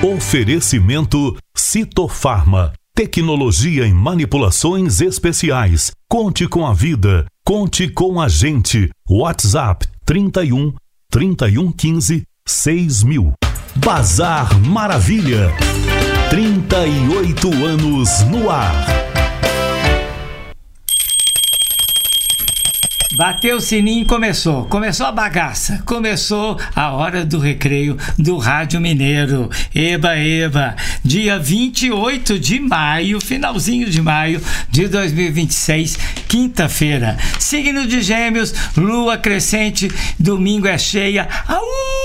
Oferecimento Citofarma, tecnologia em manipulações especiais. Conte com a vida, conte com a gente. WhatsApp 31 3115 6000. Bazar Maravilha, 38 anos no ar. Bateu o sininho e começou a bagaça, começou a hora do recreio do Rádio Mineiro. Eba, eba, dia 28 de maio, finalzinho de maio de 2026, quinta-feira. Signo de Gêmeos, lua crescente, domingo é cheia. Au!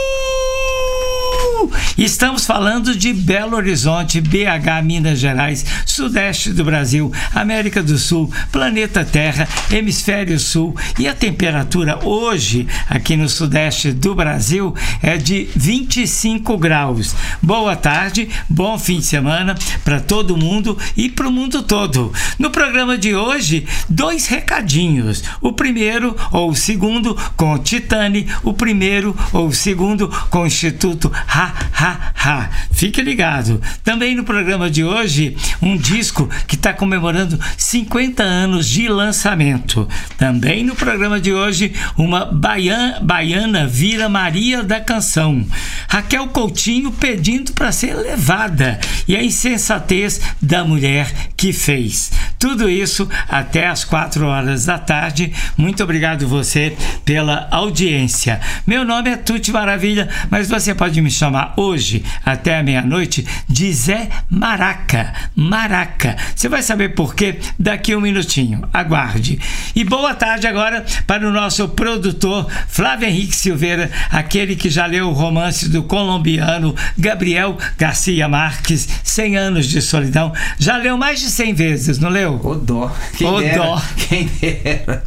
Estamos falando de Belo Horizonte, BH, Minas Gerais, sudeste do Brasil, América do Sul, planeta Terra, hemisfério sul, e a temperatura hoje aqui no sudeste do Brasil é de 25 graus. Boa tarde, bom fim de semana para todo mundo e para o mundo todo. No programa de hoje, 2 recadinhos. O primeiro ou o segundo com o Titani, o primeiro ou o segundo com o Instituto Fique ligado. Também no programa de hoje, um disco que está comemorando 50 anos de lançamento. Também no programa de hoje, uma baiana vira Maria da Canção. Raquel Coutinho pedindo para ser levada e a insensatez da mulher que fez. Tudo isso até às 4 horas da tarde. Muito obrigado você pela audiência. Meu nome é Tuti Maravilha, mas você pode me chamar hoje até a meia-noite de Zé Maraca. Você vai saber por quê daqui a um minutinho. Aguarde. E boa tarde agora para o nosso produtor Flávio Henrique Silveira, aquele que já leu o romance do colombiano Gabriel Garcia Marques, 100 anos de solidão. Já leu mais de 100 vezes, não leu? Ô dó. Quem dera.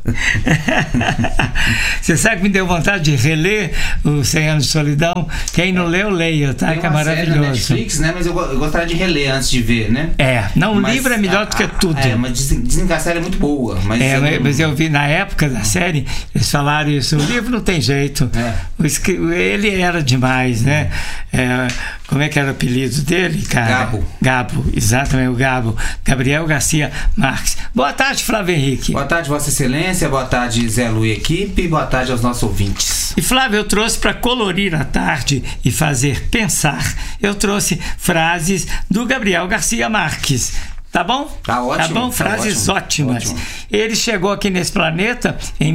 Você sabe que me deu vontade de reler o 100 anos de solidão? Quem não leu, leia, tá? Que é maravilhoso. Série na Netflix, né? Mas eu gostaria de reler antes de ver, né? O livro é melhor do que tudo. Mas dizem que a série é muito boa. Mas eu vi na época da série, eles falaram isso. O livro não tem jeito. Ele era demais, né? Como é que era o apelido dele, cara? Gabo, exatamente, o Gabo. Gabriel Garcia Marques. Boa tarde, Flávio Henrique. Boa tarde, Vossa Excelência. Boa tarde, Zé Lu e equipe. Boa tarde aos nossos ouvintes. E Flávio, eu trouxe para colorir a tarde e fazer pensar. Eu trouxe frases do Gabriel Garcia Marques. Tá bom? Tá ótimo. Tá bom? Frases ótimas. Ótimo. Ele chegou aqui nesse planeta em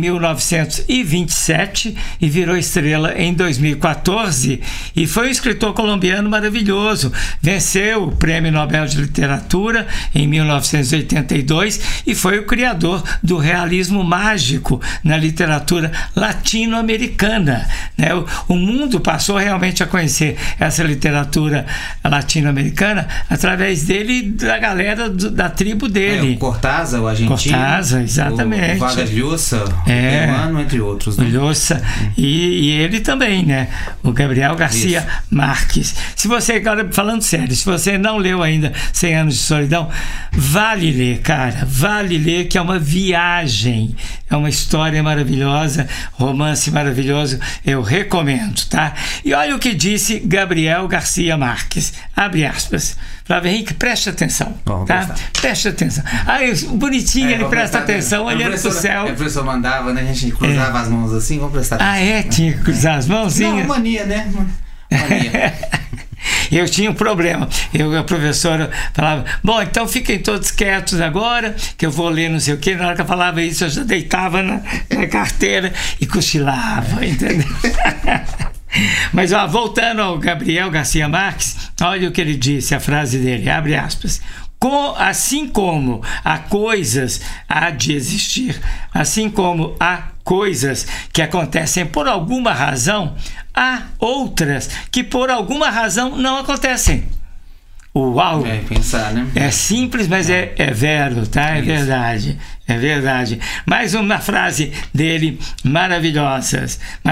1927 e virou estrela em 2014 e foi um escritor colombiano maravilhoso. Venceu o Prêmio Nobel de Literatura em 1982 e foi o criador do realismo mágico na literatura latino-americana, né? O mundo passou realmente a conhecer essa literatura latino-americana através dele e da galera da tribo dele. O Cortázar, o argentino. Cortázar, exatamente. O Vargas Llosa, o peruano, entre outros. Né? Llosa. E ele também, né? O Gabriel Garcia Marques. Se você, agora falando sério, se você não leu ainda 100 anos de solidão, vale ler, cara. Vale ler, que é uma viagem. É uma história maravilhosa, romance maravilhoso. Eu recomendo, tá? E olha o que disse Gabriel Garcia Marques. Abre aspas. Flávio Henrique, preste atenção. Tá? Preste atenção. Aí, bonitinho, ele presta atenção, olhando pro céu. A professora mandava, né? A gente cruzava as mãos assim, vamos prestar atenção. Tinha que cruzar as mãozinhas? Não, mania, né? Mania. Eu tinha um problema. A professora falava: bom, então fiquem todos quietos agora, que eu vou ler não sei o quê. Na hora que eu falava isso, eu já deitava na carteira e cochilava, entendeu? Mas voltando ao Gabriel Garcia Marques, olha o que ele disse, a frase dele, abre aspas. Assim como há coisas há de existir, assim como há coisas que acontecem por alguma razão, há outras que por alguma razão não acontecem. Uau! Pensar, né? É simples, mas é vero, tá? É verdade. É verdade. Mais uma frase dele maravilhosa.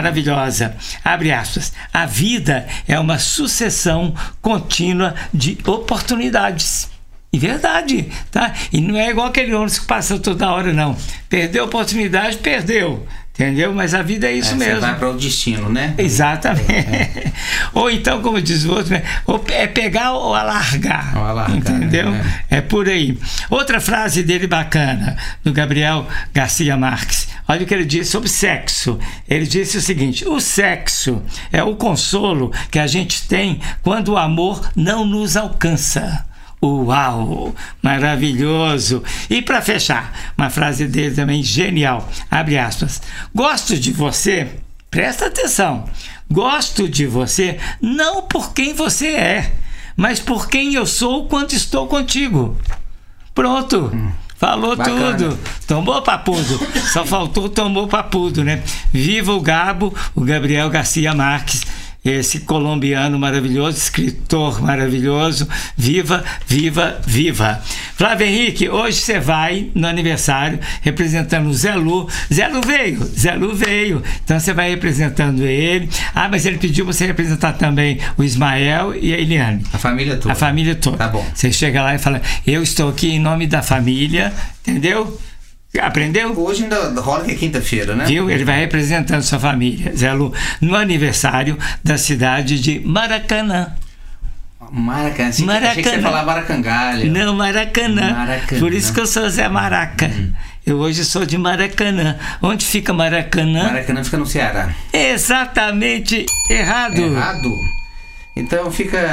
Abre aspas. A vida é uma sucessão contínua de oportunidades. E verdade, tá? E não é igual aquele ônibus que passa toda hora, não. Perdeu a oportunidade, perdeu. Entendeu? Mas a vida é isso mesmo. Você vai para o destino, né? Exatamente. Ou então, como diz o outro, né? Ou é pegar ou alargar. Ou alargar, entendeu? né? É por aí. Outra frase dele bacana, do Gabriel Garcia Marques. Olha o que ele disse sobre sexo. Ele disse o seguinte: o sexo é o consolo que a gente tem quando o amor não nos alcança. Uau, maravilhoso. E para fechar, uma frase dele também genial, abre aspas: gosto de você, presta atenção, gosto de você não por quem você é, mas por quem eu sou quando estou contigo. Pronto. Falou bacana. Tudo, tomou papudo, só faltou tomou papudo, né? Viva o Gabo, o Gabriel Garcia Marques, esse colombiano maravilhoso, escritor maravilhoso. Viva, viva, viva. Flávio Henrique, hoje você vai no aniversário representando o Zé Lu. Zé Lu veio. Então você vai representando ele. Ah, mas ele pediu você representar também o Ismael e a Eliane. A família toda. A família toda. Tá bom. Você chega lá e fala: eu estou aqui em nome da família, entendeu? Aprendeu? Hoje ainda rola que é quinta-feira, né? Viu? Ele vai representando sua família, Zé Lu, no aniversário da cidade de Maracanã. Maracanã. Achei que você falava Maracangalha. Não, Maracanã. Por isso que eu sou Zé Maraca. Eu hoje sou de Maracanã. Onde fica Maracanã? Maracanã fica no Ceará. Exatamente errado. Errado? Então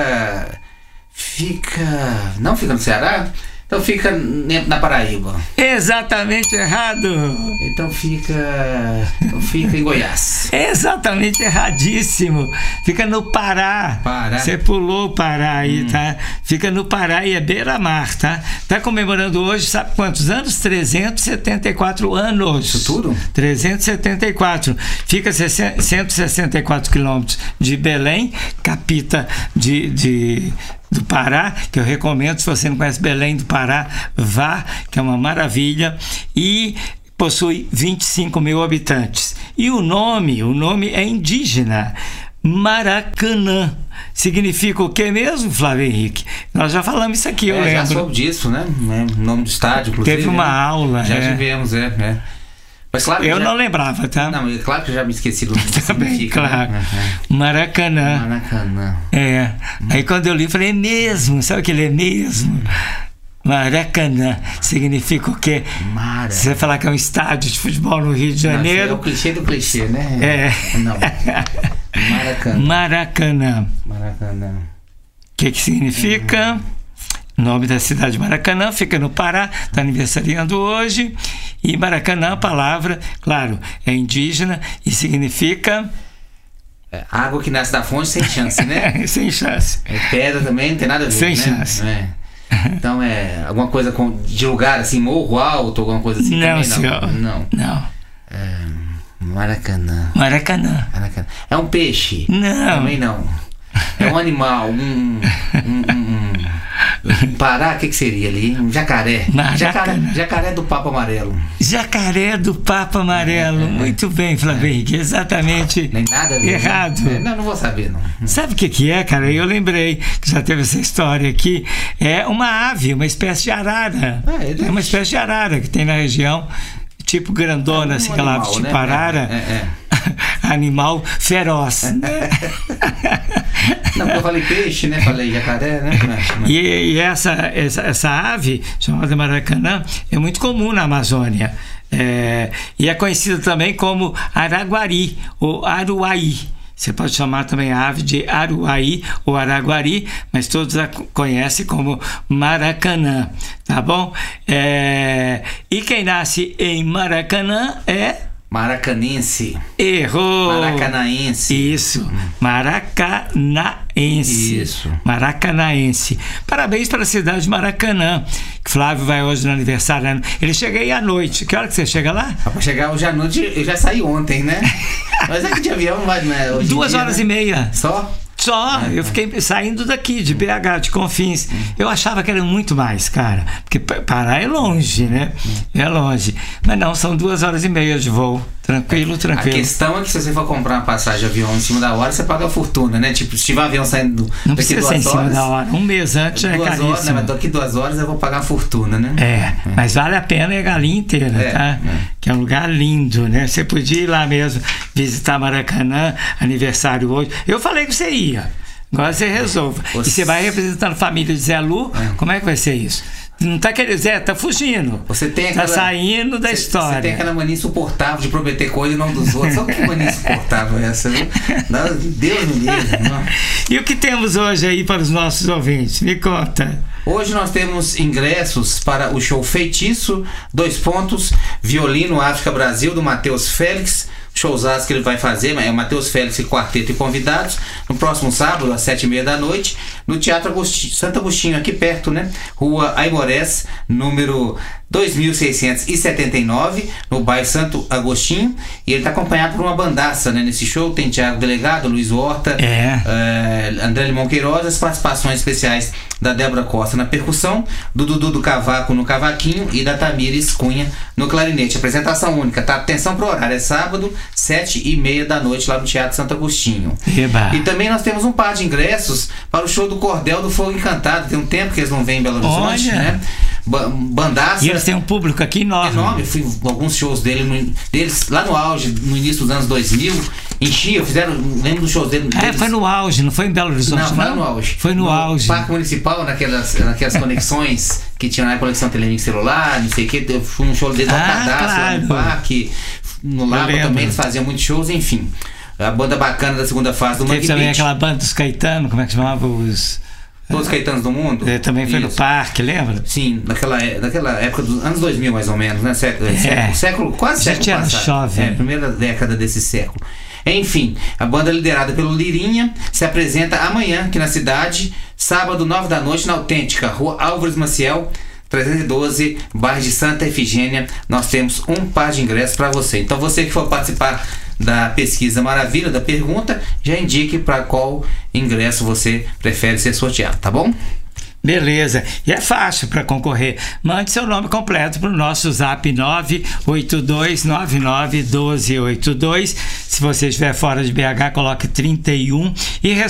não fica no Ceará? Então fica na Paraíba. Exatamente errado. Então fica em Goiás. Exatamente erradíssimo. Fica no Pará. Você pulou o Pará aí, tá? Fica no Pará e é beira-mar, tá? Tá comemorando hoje, sabe quantos anos? 374 anos. Isso tudo? 374. Fica a 164 quilômetros de Belém, capita do Pará, que eu recomendo. Se você não conhece Belém do Pará, vá, que é uma maravilha, e possui 25 mil habitantes. E o nome é indígena, Maracanã. Significa o que mesmo, Flávio Henrique? Nós já falamos isso aqui, eu lembro. Já soube disso, né? O nome do estádio, inclusive. Teve uma aula. Já tivemos, Mas claro eu não lembrava, tá? Não, claro que eu já me esqueci do nome. Também, claro. Maracanã. Aí quando eu li, eu falei: é mesmo? Sabe o que ele é mesmo? Maracanã significa o quê? Você vai falar que é um estádio de futebol no Rio de Janeiro. Não, é o clichê do clichê, né? Não. Maracanã. O que significa? Nome da cidade de Maracanã, fica no Pará, está aniversariando hoje. E Maracanã, a palavra, claro, é indígena e significa... água que nasce da fonte sem chance, né? Sem chance. Pedra também não tem nada a ver, sem chance. Então alguma coisa de lugar assim, morro alto, alguma coisa assim? Não, também, senhor. Não. Maracanã. É um peixe? Não. Também não. É um animal, Pará, o que seria ali? Um jacaré. Jacaré do Papa Amarelo. Jacaré do Papa Amarelo. Muito bem, Flávio Henrique. Exatamente. Nem nada a ver. Errado. Não vou saber, não. Sabe o que é, cara? Eu lembrei que já teve essa história aqui. É uma ave, uma espécie de arara. É uma espécie de arara que tem na região, tipo grandona, assim, aquela ave tipo arara. Animal feroz, né? Não, eu falei peixe, né? Falei jacaré, né? E essa ave, chamada Maracanã, é muito comum na Amazônia. E é conhecida também como araguari ou aruaí. Você pode chamar também a ave de aruaí ou araguari, mas todos a conhecem como Maracanã, tá bom? E quem nasce em Maracanã é... Maracanense. Errou. Maracanaense. Isso. Maracanaense. Isso. Maracanaense. Parabéns para a cidade de Maracanã, que Flávio vai hoje no aniversário. Ele chega aí à noite. Que hora que você chega lá? Para chegar hoje à noite, eu já saí ontem, né? Mas é que de avião vai, né? Hoje 2 horas e meia. Só? Eu fiquei saindo daqui, de BH, de Confins. Eu achava que era muito mais, cara. Porque Pará é longe, né? É longe. Mas não, são 2 horas e meia de voo. Tranquilo. A questão é que se você for comprar uma passagem de avião em cima da hora, você paga a fortuna, né? Tipo, se tiver um avião saindo não daqui 2 horas... Não precisa ser em cima da hora. Um mês antes é caríssimo. Horas, né? Mas daqui 2 horas eu vou pagar a fortuna, né? Mas vale a pena a galinha inteira, tá? Que é um lugar lindo, né? Você podia ir lá mesmo visitar Maracanã, aniversário hoje. Eu falei que você ia. Agora você resolve. E você vai representando a família de Zé Lu, como é que vai ser isso? Não tá querendo, Zé, tá fugindo. Você tem aquela, tá saindo da história. Você tem aquela mania insuportável de prometer coisa e não dos outros. Sabe que mania insuportável é essa? Viu? Deus me livre. E o que temos hoje aí para os nossos ouvintes? Me conta. Hoje nós temos ingressos para o show Feitiço, 2 pontos, Violino África Brasil, do Matheus Félix. Showzaço que ele vai fazer, é o Matheus Félix e quarteto e convidados, no próximo sábado, às 7h30 da noite, no Teatro Santo Agostinho, aqui perto, né? Rua Aimorés, número 2679, no bairro Santo Agostinho. E ele está acompanhado por uma bandaça, né? Nesse show tem Thiago Delegado, Luiz Horta, André Limão Queiroz, as participações especiais da Débora Costa na percussão, do Dudu do Cavaco no cavaquinho e da Tamires Cunha no clarinete. Apresentação única, tá? Atenção pro horário, é sábado, 7h30 da noite, lá no Teatro Santo Agostinho. Eba. E também nós temos um par de ingressos para o show do Cordel do Fogo Encantado. Tem um tempo que eles não vêm em Belo Horizonte, né? Bandaça. E eles têm um público aqui enorme. Eu fui em alguns shows deles lá no auge, no início dos anos 2000. Enchia, lembro dos shows deles. Foi no auge, não foi em Belo Horizonte, não? Foi no auge. Foi no auge. Parque Municipal, naquelas conexões que tinha na conexão Telelink celular, não sei o que. Eu fui num show deles lá no parque. No Lapa também eles faziam muitos shows, enfim. A banda bacana da segunda fase do Mangue Beat. Também aquela banda dos Caetano, como é que chamava? Todos os Caetanos do mundo? Também foi no parque, lembra? Sim, naquela época dos anos 2000, mais ou menos, né? Século quase século passado. Primeira década desse século. Enfim, a banda liderada pelo Lirinha se apresenta amanhã aqui na cidade, sábado, 9 da noite, na Autêntica, Rua Álvares Maciel, 312, bairro de Santa Efigênia. Nós temos um par de ingressos para você. Então você que for participar da pesquisa Maravilha, da pergunta, já indique para qual ingresso você prefere ser sorteado, tá bom? Beleza, e é fácil para concorrer. Mande seu nome completo para o nosso zap 982991282. Se você estiver fora de BH, coloque 31 e